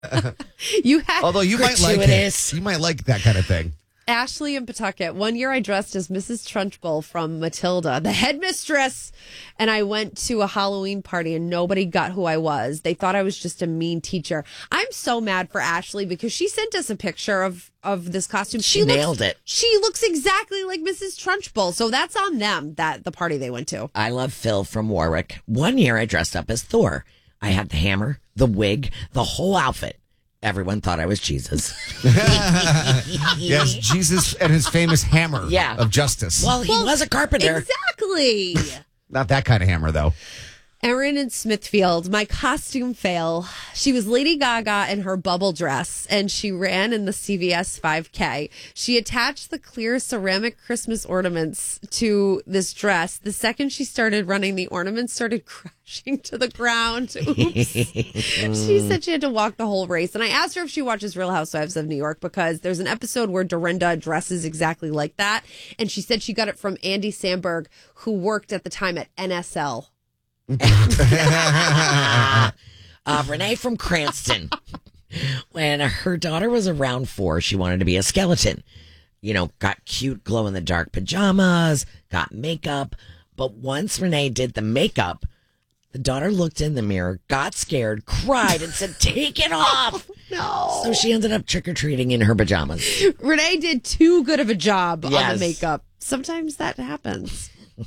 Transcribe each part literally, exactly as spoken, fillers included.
You had Although you might like it. Gratuitous. You might like that kind of thing. Ashley in Pawtucket. One year I dressed as Missus Trunchbull from Matilda, the headmistress, and I went to a Halloween party and nobody got who I was. They thought I was just a mean teacher. I'm so mad for Ashley because she sent us a picture of, of this costume. She, She looks- nailed it. She looks exactly like Missus Trunchbull, so that's on them, that the party they went to. I love Phil from Warwick. One year I dressed up as Thor. I had the hammer, the wig, the whole outfit. Everyone thought I was Jesus. Yes, Jesus and his famous hammer Yeah. of justice. Well, he was a carpenter. Exactly. Not that kind of hammer, though. Erin in Smithfield, my costume fail. She was Lady Gaga in her bubble dress, and she ran in the C V S five K. She attached the clear ceramic Christmas ornaments to this dress. The second she started running, the ornaments started crashing to the ground. Oops. She said she had to walk the whole race. And I asked her if she watches Real Housewives of New York because there's an episode where Dorinda dresses exactly like that. And she said she got it from Andy Samberg, who worked at the time at N S L. uh, Renee from Cranston. When her daughter was around four, she wanted to be a skeleton. You know, got cute glow in the dark pajamas, got makeup. But once Renee did the makeup, the daughter looked in the mirror, got scared, cried, and said, "Take it off." No. So she ended up trick-or-treating in her pajamas. Renee did too good of a job on Yes. the makeup. Sometimes that happens.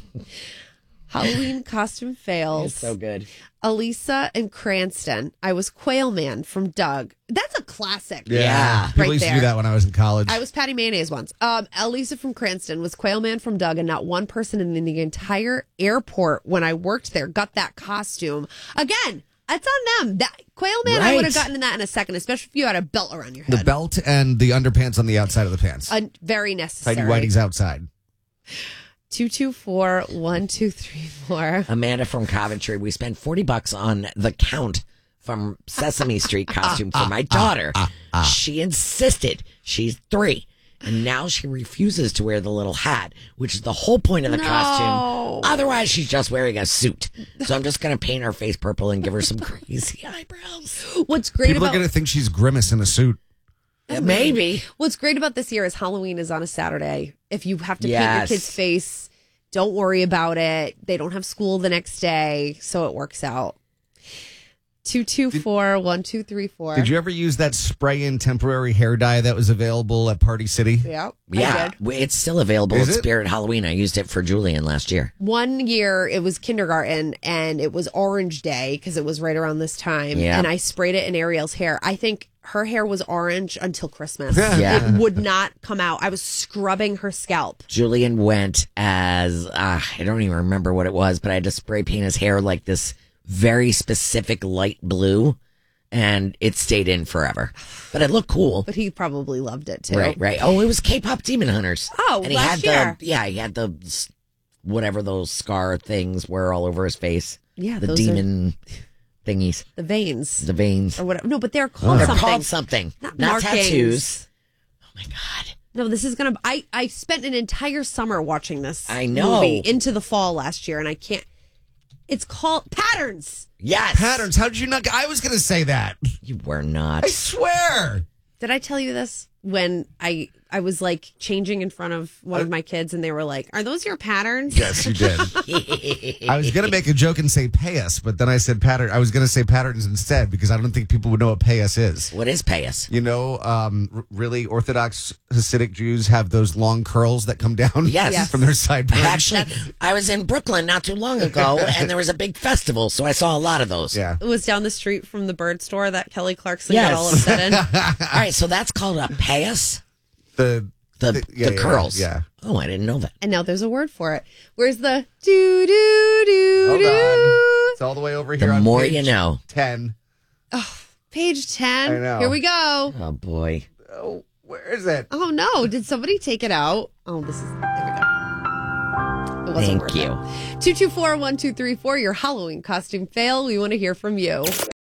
Halloween costume fails. It's so good. Elisa and Cranston. I was Quail Man from Doug. That's a classic. Yeah. People Right used to there. do that when I was in college. I was Patty Mayonnaise once. Um, Elisa from Cranston was Quail Man from Doug, and not one person in the entire airport when I worked there got that costume. Again, it's on them. That Quail Man, I Right. would have gotten in that in a second, especially if you had a belt around your head. the belt and the underpants on the outside of the pants. Uh, very necessary. Tidy whitey's outside. Two two four one two three four. Amanda from Coventry. We spent forty bucks on the Count from Sesame Street costume for my daughter. She insisted. She's three. And now she refuses to wear the little hat, which is the whole point of the No. costume. Otherwise, she's just wearing a suit. So I'm just going to paint her face purple and give her some crazy eyebrows. What's great People about are going to think she's Grimace in a suit. Maybe. What's great about this year is Halloween is on a Saturday. If you have to paint your Yes. kid's face, don't worry about it. They don't have school the next day, so it works out. two two four one two three four. Did you ever use that spray-in temporary hair dye that was available at Party City? Yeah. I Yeah, did. w- it's still available Is at it? Spirit Halloween. I used it for Julian last year. One year it was kindergarten and it was Orange Day because it was right around this time. Yeah. And I sprayed it in Ariel's hair. I think her hair was orange until Christmas. Yeah. It would not come out. I was scrubbing her scalp. Julian went as, uh, I don't even remember what it was, but I had to spray paint his hair like this very specific light blue, and it stayed in forever. But it looked cool. But he probably loved it too. Right, right. Oh, it was K-pop Demon Hunters. Oh, and he last had year. the yeah, he had the s- whatever those scar things were all over his face. Yeah, the those are- demon thingies, The veins. the veins. Or whatever. No, but they're called They're something. called something, Not not, markings. tattoos. Oh my god. No, this is gonna. I I spent an entire summer watching this. I know. movie into the fall last year, and I can't. It's called Patterns. Yes, Patterns. How did you not? I was going to say that. You were not. I swear. Did I tell you this when I I was like changing in front of one of my kids, and they were like, "Are those your patterns?" Yes, you did. I was going to make a joke and say payas, but then I said pattern. I was going to say patterns instead because I don't think people would know what payas is. What is payas? You know, um, r- really Orthodox Hasidic Jews have those long curls that come down Yes. Yes. from their sideburns. Actually, I was in Brooklyn not too long ago, and there was a big festival, so I saw a lot of those. Yeah. It was down the street from the bird store that Kelly Clarkson Yes. got all upset in. All right, so that's called a payas. The The The- the, yeah, yeah, curls. yeah. Oh, I didn't know that. And now there's a word for it. Where's the do do do Hold do? on. It's all the way over here. The on more page you know. ten. Page ten. I know. Here we go. Oh boy. Oh, where is it? Oh no! Did somebody take it out? Oh, this is. There we go. It wasn't Thank worth you. it. Two two four one two three four. Your Halloween costume fail. We want to hear from you.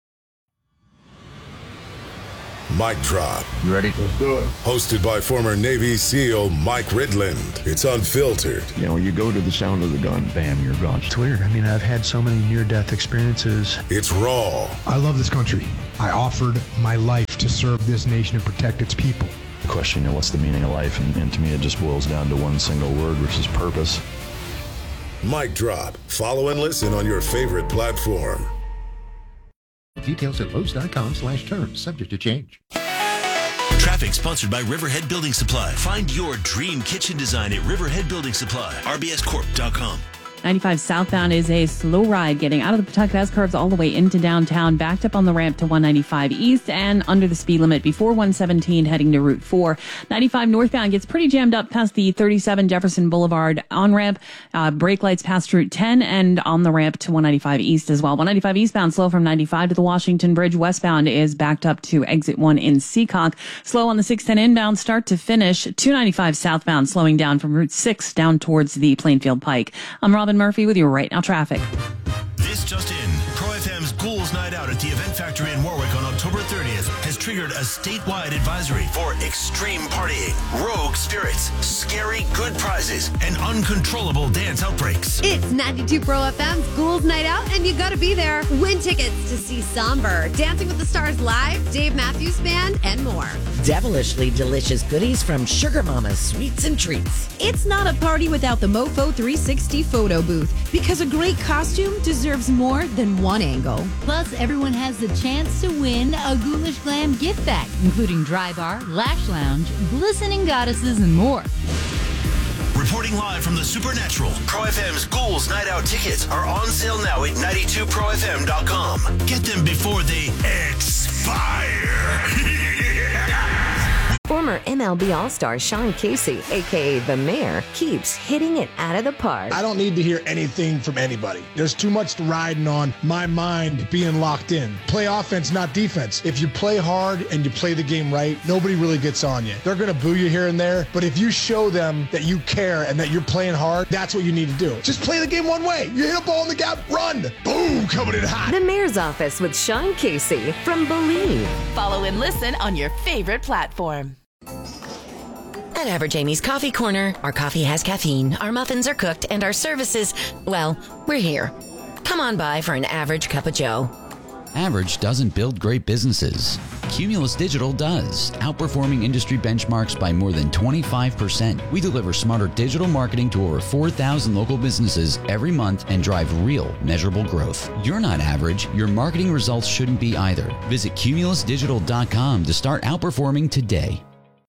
Mic drop. You ready? Let's do it. Hosted by former Navy SEAL Mike Ridland. It's unfiltered. You know, you go to the sound of the gun, bam, you're gone. It's weird. I mean, I've had so many near-death experiences. It's raw. I love this country. I offered my life to serve this nation and protect its people. The question, you know, what's the meaning of life? And, and to me, it just boils down to one single word, which is purpose. Mic drop. Follow and listen on your favorite platform. Details at Lowe's.com slash terms, subject to change. Traffic sponsored by Riverhead Building Supply. Find your dream kitchen design at Riverhead Building Supply. R B S corp dot com. ninety-five southbound is a slow ride getting out of the Pawtucket S-curves all the way into downtown, backed up on the ramp to one ninety-five east and under the speed limit before one seventeen heading to Route four. ninety-five northbound gets pretty jammed up past the thirty-seven Jefferson Boulevard on-ramp, uh, brake lights past Route ten and on the ramp to one ninety-five east as well. one ninety-five eastbound slow from ninety-five to the Washington Bridge. Westbound is backed up to exit one in Seacock. Slow on the six ten inbound start to finish. two ninety-five southbound slowing down from Route six down towards the Plainfield Pike. I'm Robin Murphy with your Right Now traffic. This just in. Pro F M's Ghouls Night Out at the Event Factory in Warwick on October thirtieth has triggered a statewide advisory for extreme partying, rogue spirits, scary good prizes, and uncontrollable dance outbreaks. It's ninety-two Pro F M's Ghouls Night Out, and you gotta be there. Win tickets to see Somber, Dancing with the Stars Live, Dave Matthews Band, and more. Devilishly delicious goodies from Sugar Mama's Sweets and Treats. It's not a party without the Mofo three sixty photo booth, because a great costume deserves more than one angle. Plus, everyone has the chance to win a Ghoulish Glam gift bag, including Dry Bar, Lash Lounge, Glistening Goddesses, and more. Reporting live from the Supernatural, Pro F M's Ghouls Night Out tickets are on sale now at ninety-two pro f m dot com. Get them before they expire. Former M L B All-Star Sean Casey, a k a. The Mayor, keeps hitting it out of the park. I don't need to hear anything from anybody. There's too much riding on my mind being locked in. Play offense, not defense. If you play hard and you play the game right, nobody really gets on you. They're going to boo you here and there, but if you show them that you care and that you're playing hard, that's what you need to do. Just play the game one way. You hit a ball in the gap, run. Boom, coming in hot. The Mayor's Office with Sean Casey from Believe. Follow and listen on your favorite platform. At Average Amy's Coffee Corner, our coffee has caffeine, our muffins are cooked, and our services, well, we're here. Come on by for an average cup of joe. Average doesn't build great businesses. Cumulus Digital does, outperforming industry benchmarks by more than twenty-five percent. We deliver smarter digital marketing to over four thousand local businesses every month and drive real, measurable growth. You're not average. Your marketing results shouldn't be either. Visit cumulus digital dot com to start outperforming today.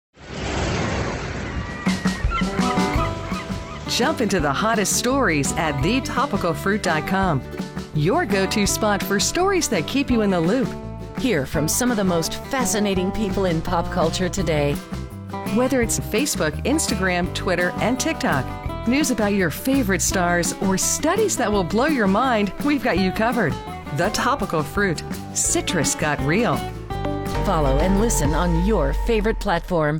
Jump into the hottest stories at the topical fruit dot com. Your go-to spot for stories that keep you in the loop. Hear from some of the most fascinating people in pop culture today. Whether it's Facebook, Instagram, Twitter, and TikTok, news about your favorite stars, or studies that will blow your mind, we've got you covered. The Topical Fruit. Citrus got real. Follow and listen on your favorite platform.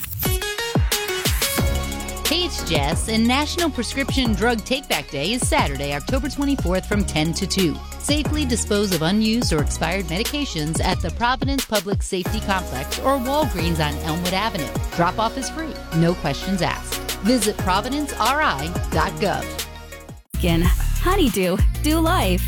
Hey, it's Jess, and National Prescription Drug Takeback Day is Saturday, October twenty-fourth from ten to two. Safely dispose of unused or expired medications at the Providence Public Safety Complex or Walgreens on Elmwood Avenue. Drop-off is free, no questions asked. Visit providence r i dot gov. Again, Honeydew, do life.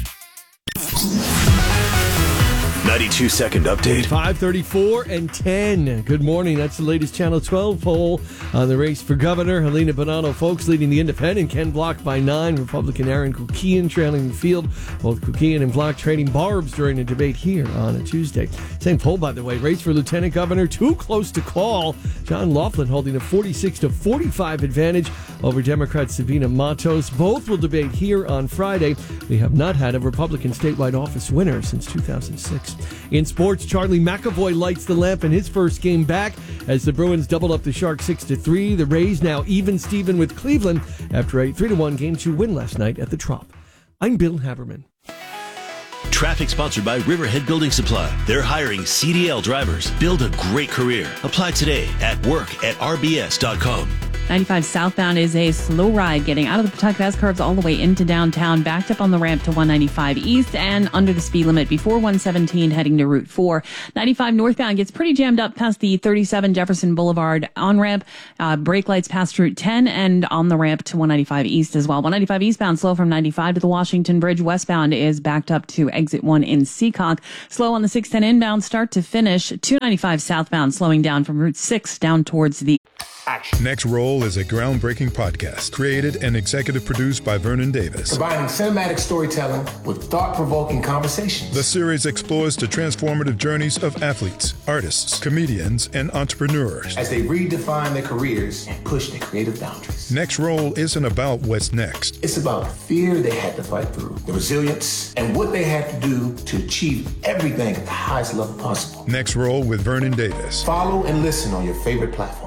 ninety-two second update. five thirty-four and ten. Good morning. That's the latest Channel twelve poll on the race for governor. Helena Bonanno Folks leading the independent. Ken Block by nine. Republican Aaron Kukian trailing the field. Both Kukian and Block trading barbs during a debate here on a Tuesday. Same poll, by the way. Race for lieutenant governor. Too close to call. John Laughlin holding a forty-six to forty-five advantage over Democrat Sabina Matos. Both will debate here on Friday. We have not had a Republican statewide office winner since two thousand six. In sports, Charlie McAvoy lights the lamp in his first game back as the Bruins doubled up the Sharks six to three. The Rays now even Steven with Cleveland after a three to one game two win last night at the Trop. I'm Bill Haberman. Traffic sponsored by Riverhead Building Supply. They're hiring C D L drivers. Build a great career. Apply today at work at r b s dot com. ninety-five southbound is a slow ride getting out of the Pawtucket S-curves all the way into downtown, backed up on the ramp to one ninety-five east and under the speed limit before one seventeen heading to Route four. ninety-five northbound gets pretty jammed up past the thirty-seven Jefferson Boulevard on-ramp, uh, brake lights past Route ten and on the ramp to one ninety-five east as well. one ninety-five eastbound slow from ninety-five to the Washington Bridge. Westbound is backed up to exit one in Seacock. Slow on the six ten inbound start to finish. two ninety-five southbound slowing down from Route six down towards the Next Roll is a groundbreaking podcast created and executive produced by Vernon Davis. Combining cinematic storytelling with thought-provoking conversations. The series explores the transformative journeys of athletes, artists, comedians, and entrepreneurs as they redefine their careers and push their creative boundaries. Next Roll isn't about what's next. It's about the fear they had to fight through, the resilience, and what they had to do to achieve everything at the highest level possible. Next Roll with Vernon Davis. Follow and listen on your favorite platform.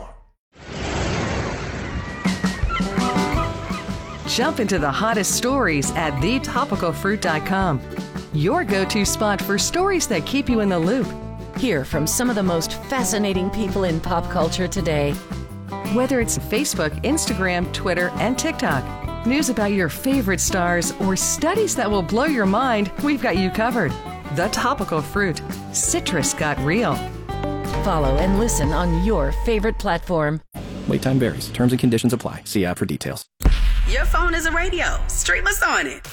Jump into the hottest stories at the topical fruit dot com. Your go-to spot for stories that keep you in the loop. Hear from some of the most fascinating people in pop culture today. Whether it's Facebook, Instagram, Twitter, and TikTok, news about your favorite stars, or studies that will blow your mind, we've got you covered. The Topical Fruit. Citrus got real. Follow and listen on your favorite platform. Wait time varies. Terms and conditions apply. See app for details. Your phone is a radio. Stream us on it.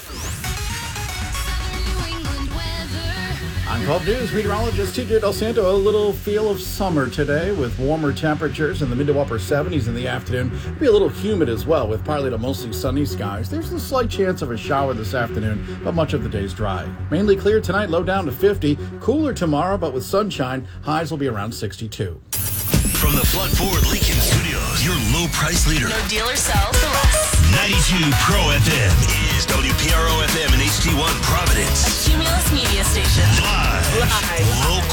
On twelve News, meteorologist T J Del Santo. A little feel of summer today with warmer temperatures in the mid to upper seventies in the afternoon. It'll be a little humid as well with partly to mostly sunny skies. There's a slight chance of a shower this afternoon, but much of the day's dry. Mainly clear tonight, low down to fifty. Cooler tomorrow, but with sunshine, highs will be around sixty-two. From the Flood Ford Lincoln Studios, your low price leader. No dealer sells the less. ninety-two Pro F M is W P R O F M and H D one Providence. A Cumulus media station. Live. Live. Local.